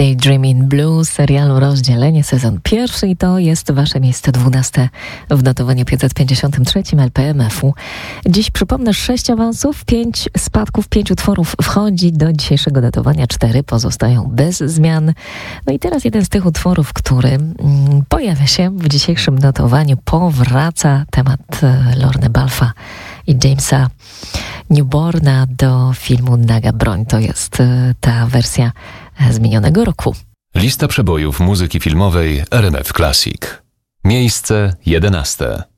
Daydreaming Blues, serialu Rozdzielenie, sezon pierwszy i to jest wasze miejsce 12 w notowaniu 553 LPMF-u. Dziś przypomnę 6 awansów, 5 spadków, 5 utworów wchodzi do dzisiejszego notowania, 4 pozostają bez zmian. No i teraz jeden z tych utworów, który pojawia się w dzisiejszym notowaniu, powraca temat Lorne Balfa i Jamesa Newborna do filmu Naga Broń. To jest ta wersja z minionego roku. Lista przebojów muzyki filmowej RMF Classic. Miejsce 11.